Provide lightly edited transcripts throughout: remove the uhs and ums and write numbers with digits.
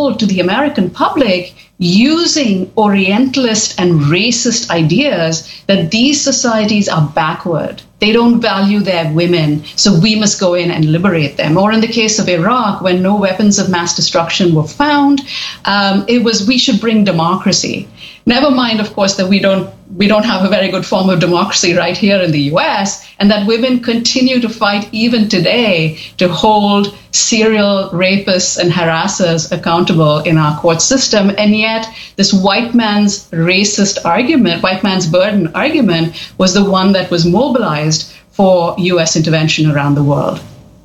told to the American public using Orientalist and racist ideas that these societies are backward. They don't value their women, so we must go in and liberate them. Or in the case of Iraq, when no weapons of mass destruction were found, it was we should bring democracy. Never mind, of course, that we don't have a very good form of democracy right here in the US, and that women continue to fight even today to hold serial rapists and harassers accountable in our court system. And yet this white man's racist argument, white man's burden argument, was the one that was mobilized for US intervention around the world.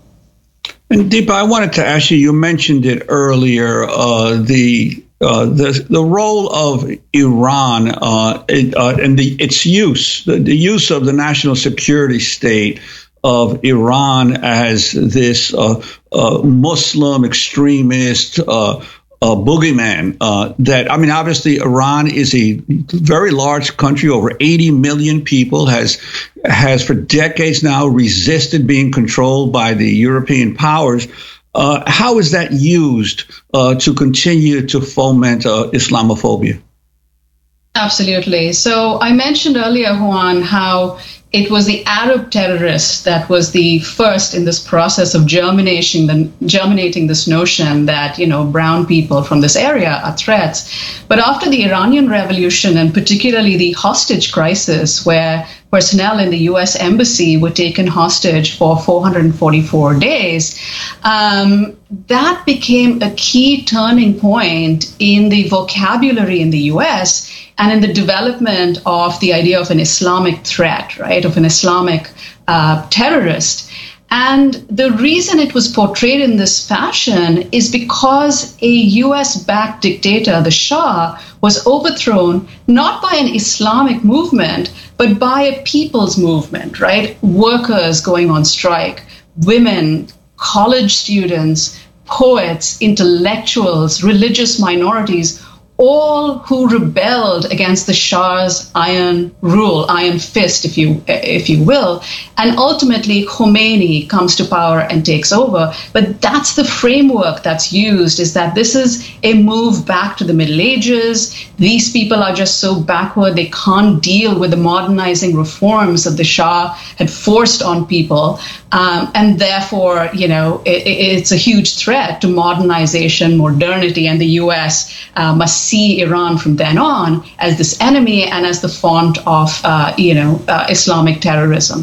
And Deepa, I wanted to ask you, you mentioned it earlier, the role of Iran and its use, the use of the national security state of Iran as this Muslim extremist boogeyman. That, I mean, obviously Iran is a very large country, over 80 million people, has for decades now resisted being controlled by the European powers. How is that used to continue to foment Islamophobia? Absolutely. So I mentioned earlier, Juan, how it was the Arab terrorists that was the first in this process of germinating this notion that, brown people from this area are threats. But after the Iranian Revolution, and particularly the hostage crisis, where personnel in the U.S. embassy were taken hostage for 444 days, that became a key turning point in the vocabulary in the U.S. and in the development of the idea of an Islamic threat, right, of an Islamic terrorist. And the reason it was portrayed in this fashion is because a US-backed dictator, the Shah, was overthrown not by an Islamic movement, but by a people's movement, right? Workers going on strike, women, college students, poets, intellectuals, religious minorities, all who rebelled against the Shah's iron rule, iron fist, if you will. And ultimately, Khomeini comes to power and takes over. But that's the framework that's used, is that this is a move back to the Middle Ages. These people are just so backward, they can't deal with the modernizing reforms that the Shah had forced on people. And therefore, it's a huge threat to modernization, modernity, and the U.S. must see Iran from then on as this enemy and as the font of, Islamic terrorism.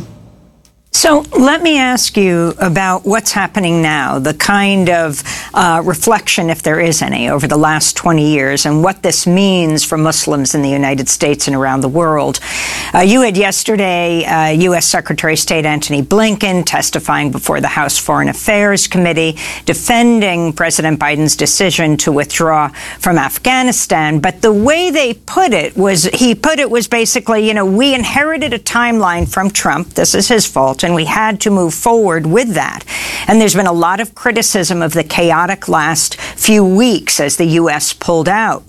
So let me ask you about what's happening now, the kind of reflection, if there is any, over the last 20 years and what this means for Muslims in the United States and around the world. You had yesterday U.S. Secretary of State Antony Blinken testifying before the House Foreign Affairs Committee, defending President Biden's decision to withdraw from Afghanistan. But the way he put it was basically, we inherited a timeline from Trump. This is his fault. And we had to move forward with that. And there's been a lot of criticism of the chaotic last few weeks as the U.S. pulled out.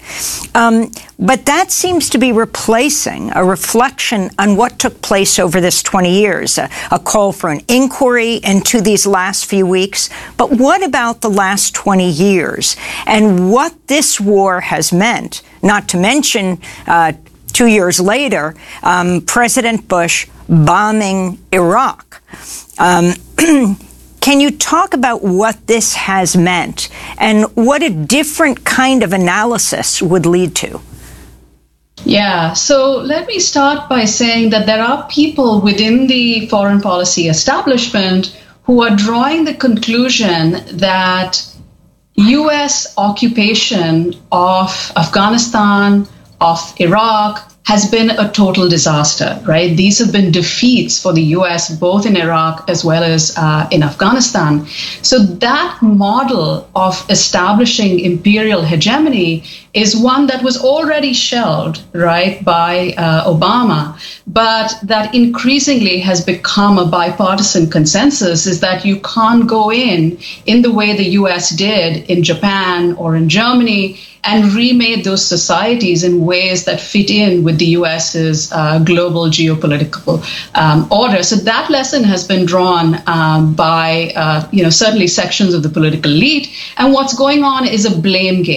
But that seems to be replacing a reflection on what took place over this 20 years, a call for an inquiry into these last few weeks. But what about the last 20 years and what this war has meant, not to mention 2 years later, President Bush bombing Iraq. Can you talk about what this has meant and what a different kind of analysis would lead to? Yeah, so let me start by saying that there are people within the foreign policy establishment who are drawing the conclusion that U.S. occupation of Afghanistan, of Iraq, has been a total disaster, right? These have been defeats for the U.S., both in Iraq as well as in Afghanistan. So that model of establishing imperial hegemony is one that was already shelved, right, by Obama, but that increasingly has become a bipartisan consensus, is that you can't go in the way the U.S. did in Japan or in Germany and remade those societies in ways that fit in with the U.S.'s global geopolitical order. So that lesson has been drawn by, certainly sections of the political elite. And what's going on is a blame game.